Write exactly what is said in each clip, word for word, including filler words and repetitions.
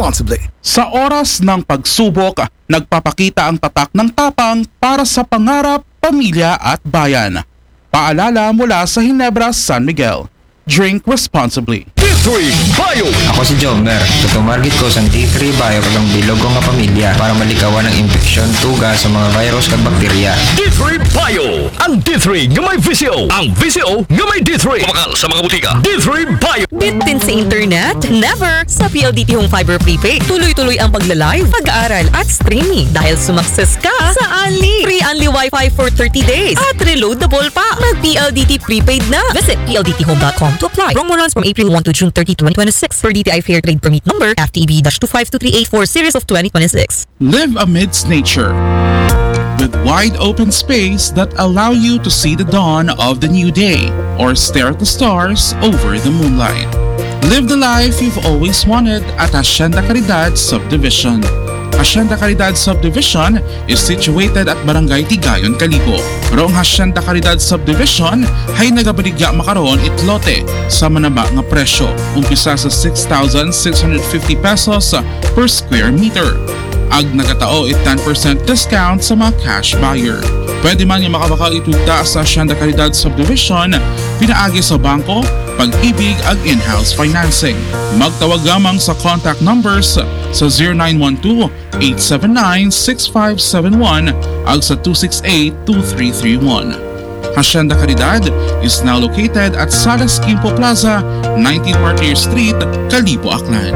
responsibly. Sa oras ng pagsubok, nagpapakita ang tatak ng tapang para sa pangarap, pamilya at bayan. Paalala mula sa Ginebra, San Miguel. Drink responsibly. D three Bio! Ako si Jomer. Tutumargit ko sa D three Bio ng bilog ko nga pamilya para malikawan ng infeksyon, tuga sa mga virus at bakterya. D three Bio! Ang D three nga may V C O. Ang V C O nga may D three. Kumakal sa mga butika. D three Bio! Bitin sa internet? Never! Sa P L D T Home Fiber Prepaid, tuloy-tuloy ang pagla-live, pag-aaral at streaming dahil sumakses ka sa Ali. Free Unli Wi-Fi for thirty days at reloadable pa. Mag-P L D T Prepaid na. Visit P L D T home dot com to apply. Promo runs from April first to June thirtieth, twenty twenty-six per D T I Fair Trade Permit number F T B two five two three eight four series of twenty twenty-six. Live amidst nature with wide open space that allow you to see the dawn of the new day or stare at the stars over the moonlight. Live the life you've always wanted at Hacienda Caridad Subdivision. Hacienda Caridad Subdivision is situated at Barangay Tigayon, Calibo. Pero ang Hacienda Caridad Subdivision ay nagabaligya makaroon itlote sa manaba nga presyo. Umpisa sa six thousand six hundred fifty pesos per square meter. Ag nagatao it ten percent discount sa mga cash buyer. Pwede man yung makabakal itugta sa Hacienda Caridad Subdivision, pinaagi sa bangko, pag-ibig ag in-house financing. Magtawag lamang sa contact numbers sa zero nine one two, eight seven nine, six five seven one ag sa two six eight, two three three one. Hacienda Caridad is now located at Salas Quimpo Plaza, nineteen Martyr Street, Calibo, Aklan.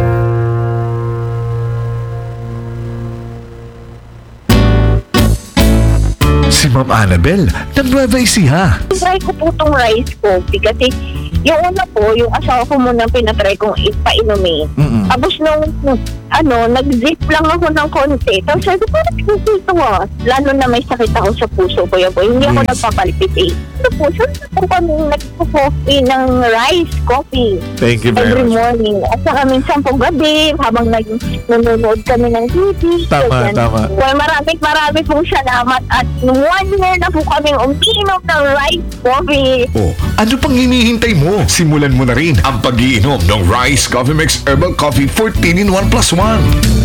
Si Ma'am Annabel, ng Nueva Ecija. Try ko po itong rice coffee kasi yung una po, yung asawa ko muna pinatry kong ipainumin. Mm-mm. Tapos nung, ano, nag-zip lang ako ng konti. Tapos sabi ko, parang ito ah. Lalo na may sakit ako sa puso ko yun po. Hindi ako Yes. nagpapalpitate. Ano po, saan po kami nagpo-coffee ng rice coffee Thank you very every much. morning. At saka minsan po gabi, habang nag nanonood kami ng T V. Tama, ganyan. tama. Well, maraming maraming pong salamat at one year na po kaming uminom ng rice coffee. Oh, ano pang hinihintay mo? Simulan mo na rin ang pag-iinom ng Rice Coffee Mix Herbal Coffee fourteen in one plus one.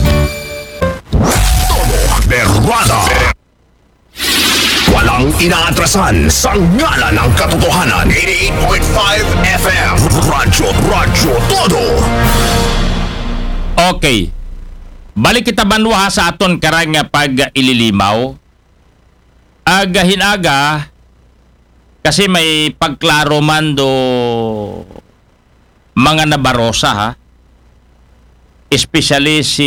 Todo Berwada. Walang inaatrasan sa ngalan ng katotohanan. eighty-eight point five F M. Radyo, Radyo, Todo. Okay. Balik kita banwa sa aton karang nga pag ililimaw. Aga hinaga kasi may pagklaro man do mga nabarosa ha. Especially si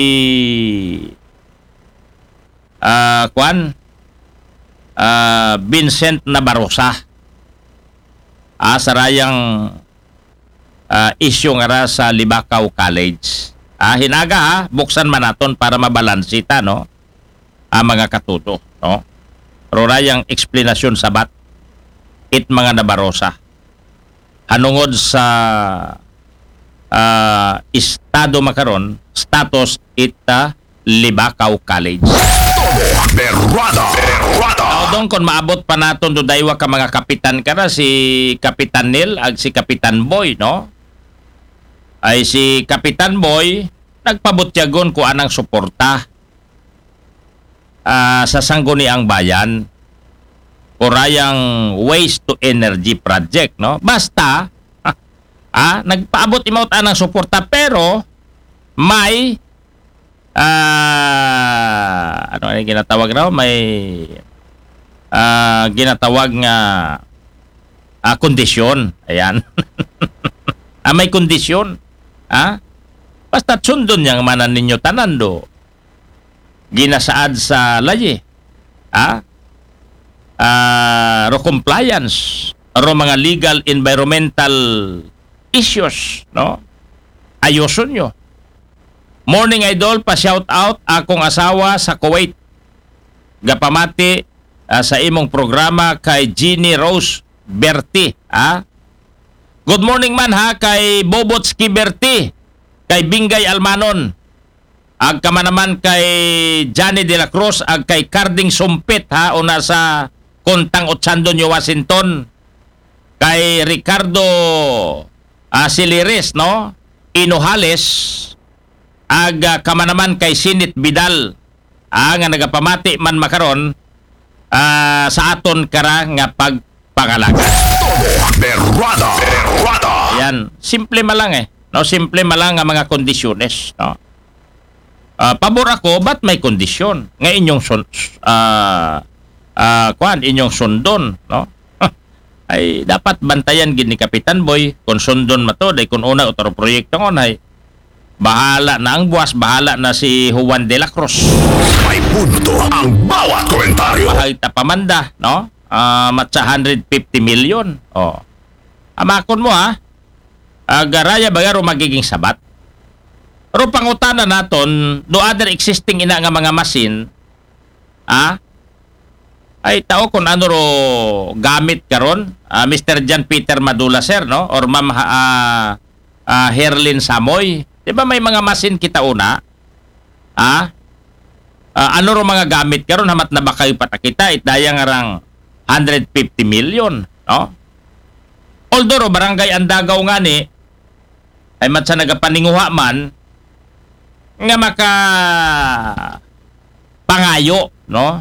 ah Kwan ah Vincent Nabarosa. Ah sarayang ah, issue nga ra sa Libakaw College. Ah hinaga ha, buksan man naton para mabalansita no. Ang mga katuto, no. Pero rayang eksplanasyon sabat it mga Nabarosa. Hanungod sa uh, estado makaron, status it uh, Libakaw College. Berwada. Berwada. Doon kon maabot pa naton do daywa ka mga kapitan kara si Kapitan Neil ag si Kapitan Boy, no? Ay si Kapitan Boy nagpabutyagon ko anang suporta uh, sa sangguniang bayan kurayang waste to energy project, no? Basta ah nagpaabot imot anang suporta pero may ah ano ang ginatawag raw may ah ginatawag nga ah, kondisyon. Ayan. ah, may kondisyon. Ah? Basta sundon yang manan ninyo tanan do. Ginasaad sa layi. Ah? Ah, ro compliance, ro mga legal environmental issues, no? Ayoson nyo. Morning Idol, pa-shout out akong asawa sa Kuwait. Gapamati uh, sa imong programa kay Jeannie Rose Berti. Ha? Good morning man ha kay Bobotski Berti, kay Bingay Almanon. Ag kama naman kay Johnny De La Cruz, ag kay Carding Sumpit ha, una sa Kontang Otsando, New Washington. Kay Ricardo uh, Siliris, no? Inuhales. ag uh, kamanaman kay Sinit Vidal ah, nga nagapamati man makaron ah, sa aton kara nga pagpangalaga. Berrada. Berrada. Ayan, simple malang eh. No, simple malang nga mga kondisyones, no. Ah, pabor ako, ba't may kondisyon? Nga inyong sun ah ah kuan inyong sundon, no? Ay dapat bantayan gid ni Kapitan Boy kung sundon mato day kun una otro proyekto ngon ay bahala na ang buwas, bahala na si Juan de la Cruz. May punto ang bawat komentaryo. Bahay tapamanda, no? Ah, matsa one hundred fifty million. Oh. Amakon mo ha. Agaraya bagaro magiging sabat. Pero pangutana naton, do other existing ina nga mga masin, ah, ay tao kung ano ro gamit karon, uh, Mister John Peter Madula sir, no? Or Ma'am uh, uh, Herlin Samoy. Di ba may mga masin kita una? Ah? Uh, ano ro mga gamit karon hamat na bakay patakita itdayang arang one hundred fifty million, no? Although ro barangay Andagaw nga ni ay matsa nagapaninguha man nga maka pangayo, no?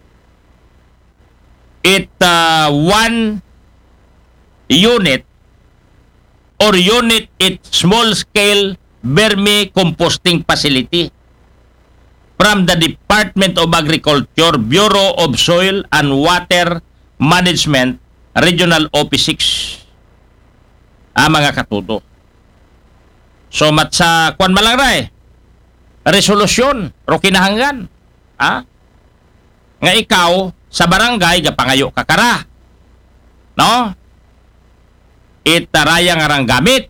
It uh, one unit or unit it small scale vermicomposting facility from the Department of Agriculture, Bureau of Soil and Water Management, Regional O P six. Ah, mga katuto. So, mat sa kwan malang ra eh. Resolusyon, ro kinahanglan. Ah? Nga ikaw, sa barangay, gapangayo kakara. No? Itaraya nga rang gamit.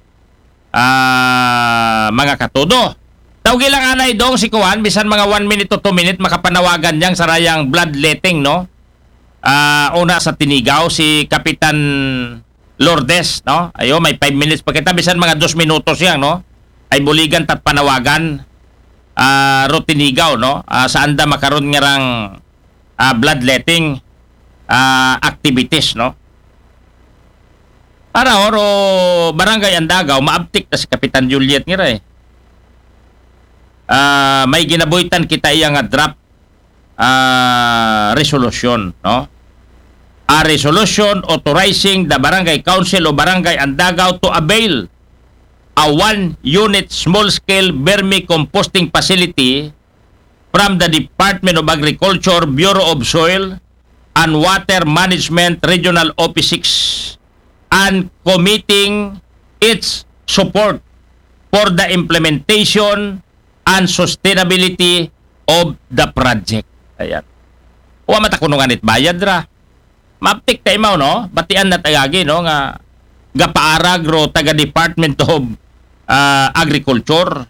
Ah, mga katudo. Tawgi lang anay dong si Kuan, bisan mga one minute to two minute, makapanawagan niyang sa rayang bloodletting, no? Ah, una sa Tinigaw, si Kapitan Lourdes, no? Ayo, may five minutes pa kita, bisan mga dos minutos yan, no? Ay buligan tat panawagan. Ah, ro Tinigaw, no? Ah, saan da makaroon nga rang Uh, bloodletting uh, activities, no? Para oro barangay Andagaw, maabtik na si Kapitan Juliet nga eh. Uh, may ginabuhitan kita iya nga draft uh, resolution, no? A resolution authorizing the Barangay Council o Barangay Andagaw to avail a one-unit small-scale vermicomposting facility from the Department of Agriculture, Bureau of Soil and Water Management, Regional O P six, and committing its support for the implementation and sustainability of the project. Ayan. Huwag matakunungan it bayad ra. Maptik tayo mo, no? Batian na tagagi, no? Nga gapaarag ro taga Department of uh, Agriculture,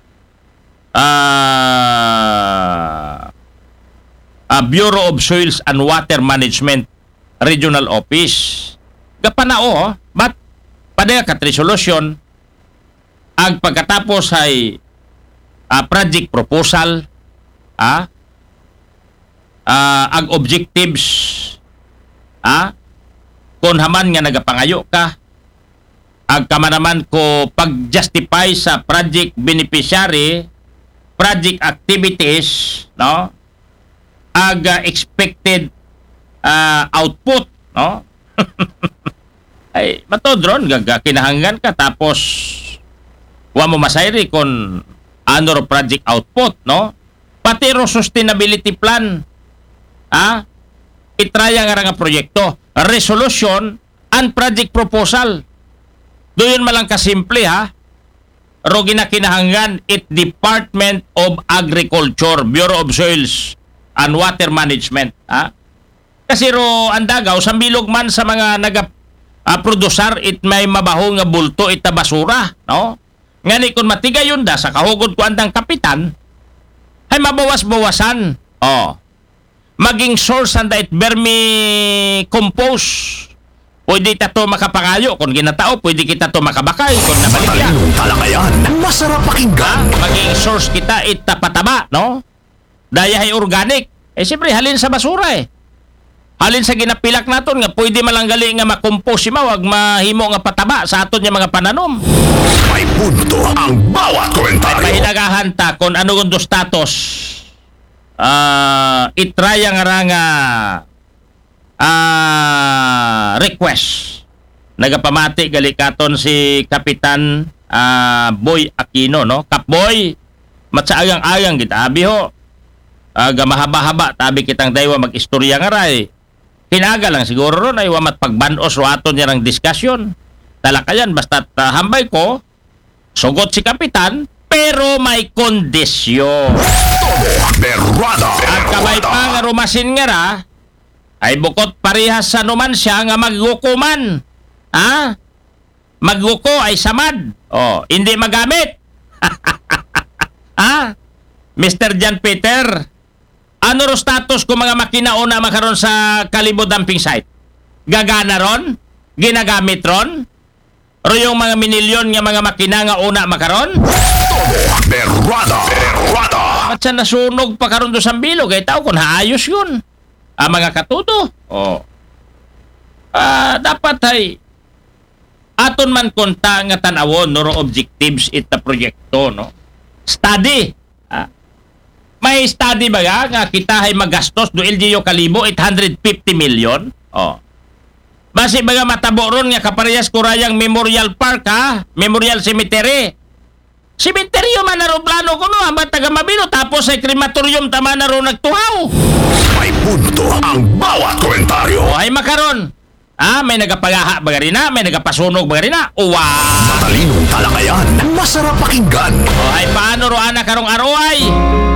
Uh, uh, Bureau of Soils and Water Management, Regional Office. Gapanao, oh, but padaya kat resolution ang pagkatapos ay uh, project proposal, ah, uh, ang objectives, ah, kung haman nga nagapangayo ka, ang kamanaman ko pag-justify sa project beneficiary, project activities, no? Ag uh, expected uh, output, no? Ay, matodron gaga kinahanglan ka tapos wa mo masayri kon ano ro project output, no? Pati ro sustainability plan. Ah? Itraya nga nga proyekto, resolution and project proposal. Doon malang kasimple ha. Ro ginakinahanglan it Department of Agriculture, Bureau of Soils and Water Management, ha? Kasi ro Andagaw sa bilog man sa mga naga uh, produsar it may mabaho nga bulto ita basura, no? Ngani kun matigay yun da sa kahugod ko andang kapitan ay mabawas-bawasan. Oh. Maging source and it vermi compose. Pwede kita to makapangayo kung ginatao, pwede kita to makabakay kung nabaligya. Matalinong talakayan, masarap pakinggan. Maging source kita itapataba, no? Daya ay organic. Eh siyempre halin sa basura eh. Halin sa ginapilak naton nga pwede malanggali nga makompose si mawag mahimo nga pataba sa aton nga mga pananom. May punto ang bawat komentaryo. Pahinagahan ta kung ano gundo status. Ah, itraya nga ra nga ah, request. Nagapamati gali katon si Kapitan ah, Boy Aquino, no? Kapboy, matsaagang-agang kita abi ho. Aga mahaba-haba tabi kitang daywa mag-istorya nga ra eh. Hinaga lang siguro ron ay wamat pagbanos o aton niya ng diskusyon. Talakayan, basta uh, hambay ko, sugot si Kapitan, pero may kondisyon. Berrada. At kamay pa nga rumasin nga ra, ay bukod parehas sa numan siya nga maggukuman. Ha? Magguko ay samad. O, hindi magamit. Ha? Mister John Peter, ano ro status kung mga makina una makaroon sa Kalibo dumping site? Gagana ron? Ginagamit ron? O yung mga minilyon nga mga makina nga una makaroon? Berrada. Berrada. At sa nasunog pa karon do sa bilog, ay tao kung haayos yun. Ang mga katuto. O. Ah, dapat ay aton man konta nga tanawon no objectives ita proyekto, no? Study. Ah. May study ba nga, nga kita ay magastos do L G U Kalibo eight hundred fifty million? Oh. Basi ba nga matabo ron nga kaparehas kurayang Memorial Park ha? Memorial Cemetery. Cemetery man na ron plano ko no, ang taga Mabino tapos ay crematorium tama na ron nagtuhaw. May punto ang bawat komentaryo. O ay makaron. Ah, may nagapagaha ba rin na? May nagapasunog ba rin na? Wow! Matalinong talakayan. Masarap pakinggan. O ay paano ro ana karong aroay?